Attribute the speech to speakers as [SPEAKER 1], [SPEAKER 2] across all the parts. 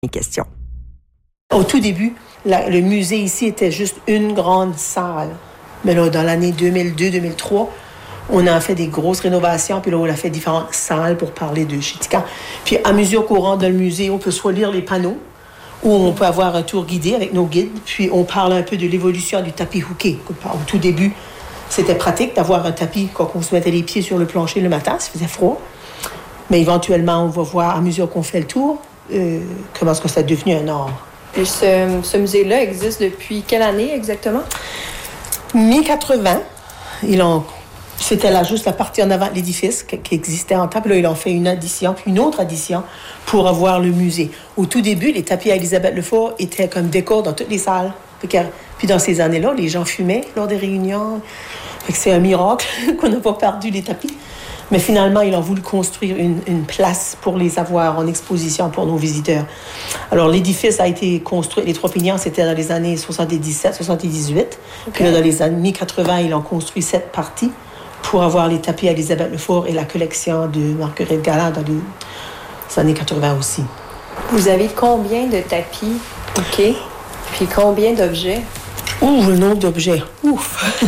[SPEAKER 1] Question.
[SPEAKER 2] Au tout début, le musée ici était juste une grande salle. Mais là, dans l'année 2002-2003, on a fait des grosses rénovations, puis là, on a fait différentes salles pour parler de Chitika. Puis à mesure qu'on rentre dans le musée, on peut soit lire les panneaux, ou on peut avoir un tour guidé avec nos guides, puis on parle un peu de l'évolution du tapis hooké. Au tout début, c'était pratique d'avoir un tapis quand on se mettait les pieds sur le plancher le matin, ça faisait froid. Mais éventuellement, on va voir, à mesure qu'on fait le tour, comment est-ce que ça est devenu un art.
[SPEAKER 3] Puis ce musée-là existe depuis quelle année exactement?
[SPEAKER 2] Mi-80, c'était là juste la partie en avant de l'édifice qui existait en temps. Puis là, ils ont fait une addition, puis une autre addition pour avoir le musée. Au tout début, les tapis à Élisabeth Lefort étaient comme décor dans toutes les salles. Puis dans ces années-là, les gens fumaient lors des réunions. Fait que c'est un miracle qu'on n'a pas perdu les tapis. Mais finalement, ils ont voulu construire une place pour les avoir en exposition pour nos visiteurs. Alors, l'édifice a été construit, les Trois Pignons, c'était dans les années 77, 78. Okay. Puis là, dans les années mi-80, ils ont construit cette partie pour avoir les tapis à Élisabeth Lefort et la collection de Marguerite Galland dans les années 80 aussi.
[SPEAKER 3] Vous avez combien de tapis? OK. Puis combien d'objets?
[SPEAKER 2] Ouh, le nombre d'objets. Ouf!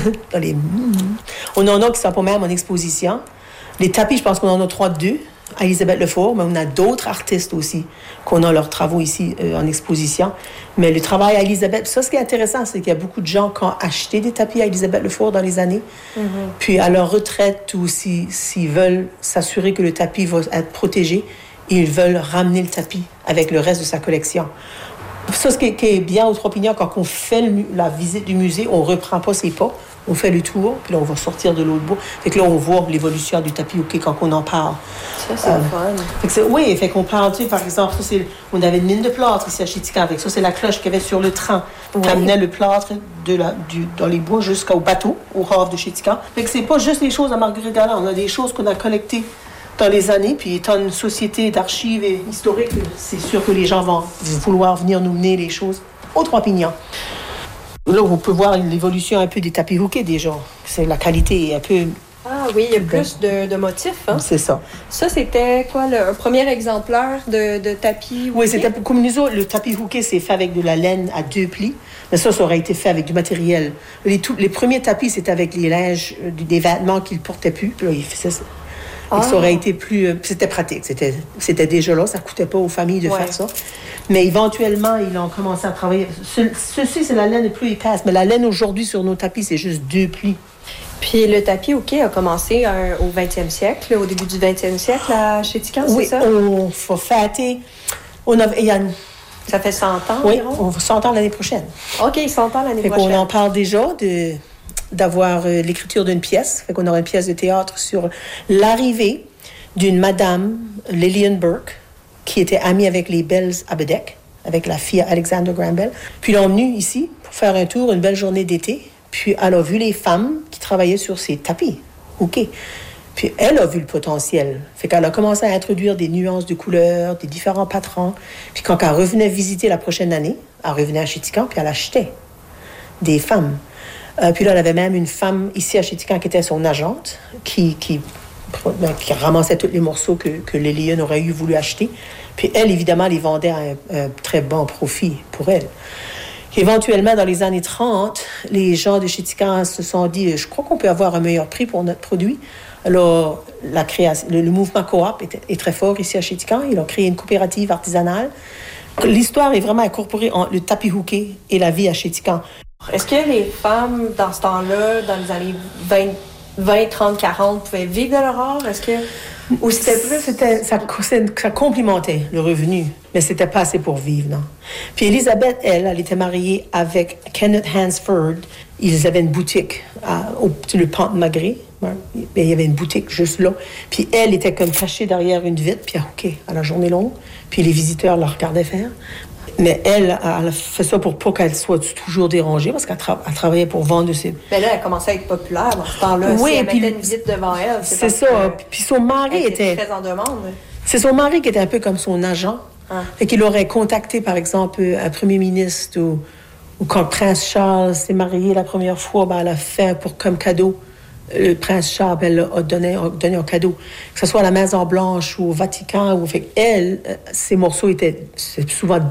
[SPEAKER 2] On en a qui sont pas même en exposition. Les tapis, je pense qu'on en a 2 à Élisabeth Lefort, mais on a d'autres artistes aussi qu'on a leurs travaux ici en exposition. Mais le travail à Élisabeth, ça, ce qui est intéressant, c'est qu'il y a beaucoup de gens qui ont acheté des tapis à Élisabeth Lefort dans les années. Mm-hmm. Puis à leur retraite ou s'ils veulent s'assurer que le tapis va être protégé, ils veulent ramener le tapis avec le reste de sa collection. Ça, ce qui est bien aux Trois Pignons, quand on fait la visite du musée, on ne reprend pas ses pas. On fait le tour, puis là, on va sortir de l'autre bout. Fait que là, on voit l'évolution du tapis hooké quand on en parle.
[SPEAKER 3] Ça, c'est fun.
[SPEAKER 2] Oui, fait qu'on parle, tu sais, par exemple, on avait une mine de plâtre ici à Chitika. Avec ça, c'est la cloche qu'il y avait sur le train. Qui amenait le plâtre dans les bois jusqu'au bateau, au havre de Chitika. Fait que c'est pas juste les choses à Marguerite Galland. On a des choses qu'on a collectées dans les années, puis étant une société d'archives et historiques, c'est sûr que les gens vont vouloir venir nous mener les choses aux Trois Pignons. Là, on peut voir l'évolution un peu des tapis hookés déjà. C'est la qualité est un peu...
[SPEAKER 3] Ah oui, il y a plus de motifs. Hein?
[SPEAKER 2] C'est ça.
[SPEAKER 3] Ça, c'était quoi, un premier exemplaire de tapis hooké?
[SPEAKER 2] Oui, c'était comme nous autres. Le tapis hooké, c'est fait avec de la laine à 2 plis. Mais ça aurait été fait avec du matériel. Les premiers tapis, c'était avec les linges, des vêtements qu'ils ne portaient plus. Puis là, ils faisaient ça. Et ça aurait été plus... c'était pratique. C'était déjà là. Ça ne coûtait pas aux familles de faire ça. Mais éventuellement, ils ont commencé à travailler. Ceci, c'est la laine plus épaisse. Mais la laine aujourd'hui sur nos tapis, c'est juste 2 plis.
[SPEAKER 3] Puis le tapis hooké a commencé au 20e siècle, au début du 20e siècle à Chitika, c'est ça? Oui,
[SPEAKER 2] on va fêter...
[SPEAKER 3] Ça fait 100 ans
[SPEAKER 2] oui,
[SPEAKER 3] environ?
[SPEAKER 2] On va 100 ans l'année prochaine.
[SPEAKER 3] OK, 100 ans l'année prochaine.
[SPEAKER 2] On en parle déjà d'avoir l'écriture d'une pièce. Fait qu'on aura une pièce de théâtre sur l'arrivée d'une madame, Lillian Burke, qui était amie avec les Bells à Bedeck, avec la fille Alexander Graham Bell. Puis elle est venue ici pour faire un tour, une belle journée d'été. Puis elle a vu les femmes qui travaillaient sur ces tapis. OK. Puis elle a vu le potentiel. Fait qu'elle a commencé à introduire des nuances de couleurs, des différents patrons. Puis quand elle revenait visiter la prochaine année, elle revenait à Chitika, puis elle achetait des femmes. Puis là, elle avait même une femme ici à Chitika qui était son agente, qui ramassait tous les morceaux que Lillian aurait voulu acheter. Puis elle, évidemment, les vendait à un très bon profit pour elle. Éventuellement, dans les années 30, les gens de Chitika se sont dit « Je crois qu'on peut avoir un meilleur prix pour notre produit. » Alors, le mouvement coop est très fort ici à Chitika. Ils ont créé une coopérative artisanale. L'histoire est vraiment incorporée entre le tapis hooké et la vie à Chitika.
[SPEAKER 3] Est-ce que les femmes, dans ce temps-là, dans les années 20, 30, 40, pouvaient vivre de leur art? Est-ce que... Ou c'était plus...
[SPEAKER 2] Ça complimentait le revenu, mais c'était pas assez pour vivre, non. Puis Elisabeth, elle était mariée avec Kenneth Hansford. Ils avaient une boutique sur le pont de Magré. Il y avait une boutique juste là. Puis elle était comme cachée derrière une vitre, puis OK, à la journée longue. Puis les visiteurs la regardaient faire. Mais elle a fait ça pour pas qu'elle soit toujours dérangée, parce qu'elle travaillait pour vendre ses...
[SPEAKER 3] Mais là, elle commençait à être populaire dans ce temps-là.
[SPEAKER 2] Oui,
[SPEAKER 3] si elle mettait une visite devant elle,
[SPEAKER 2] c'est ça. Puis son mari était
[SPEAKER 3] très en demande.
[SPEAKER 2] C'est son mari qui était un peu comme son agent. Fait qu'il aurait contacté, par exemple, un premier ministre ou quand Prince Charles s'est marié la première fois, elle a fait comme cadeau le prince Charles a donné un cadeau, que ce soit à la Maison-Blanche ou au Vatican. Ces morceaux étaient souvent